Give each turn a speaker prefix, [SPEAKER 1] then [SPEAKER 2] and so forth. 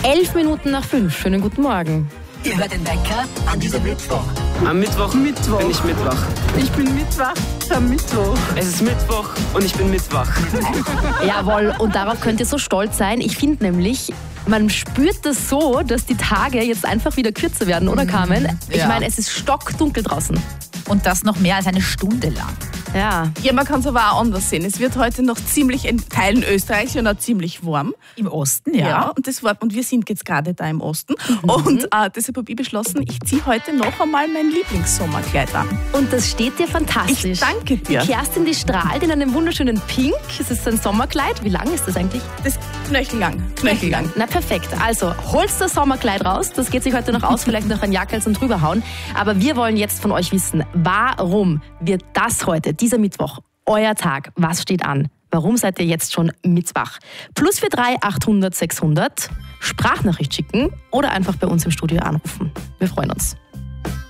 [SPEAKER 1] 11 Minuten nach 5. Schönen guten Morgen.
[SPEAKER 2] Ihr hört den Wecker an diesem Mittwoch.
[SPEAKER 3] Am Mittwoch bin ich mitwach.
[SPEAKER 4] Ich bin mitwach am Mittwoch.
[SPEAKER 3] Es ist Mittwoch und ich bin mitwach.
[SPEAKER 1] Jawohl, und darauf könnt ihr so stolz sein. Ich finde nämlich, man spürt das so, dass die Tage jetzt einfach wieder kürzer werden, oder Carmen? Ich meine, es ist stockdunkel draußen.
[SPEAKER 5] Und das noch mehr als eine Stunde lang.
[SPEAKER 1] Ja.
[SPEAKER 4] Ja, man kann es aber auch anders sehen. Es wird heute noch ziemlich in Teilen Österreichs und auch ziemlich warm.
[SPEAKER 5] Im Osten, ja.
[SPEAKER 4] Und wir sind jetzt gerade da im Osten. Und deshalb habe ich beschlossen, ich ziehe heute noch einmal mein Lieblingssommerkleid an.
[SPEAKER 1] Und das steht dir fantastisch.
[SPEAKER 4] Ich danke dir.
[SPEAKER 1] Die Kerstin, die strahlt in einem wunderschönen Pink. Es ist ein Sommerkleid. Wie lang ist das eigentlich?
[SPEAKER 4] Das ist knöchellang.
[SPEAKER 1] Na perfekt. Also holst das Sommerkleid raus. Das geht sich heute noch aus. Vielleicht noch ein Jackerl zum drüberhauen. Aber wir wollen jetzt von euch wissen, warum wird das heute, dieser Mittwoch, euer Tag? Was steht an? Warum seid ihr jetzt schon mitwach? +43 800 600, Sprachnachricht schicken oder einfach bei uns im Studio anrufen. Wir freuen uns.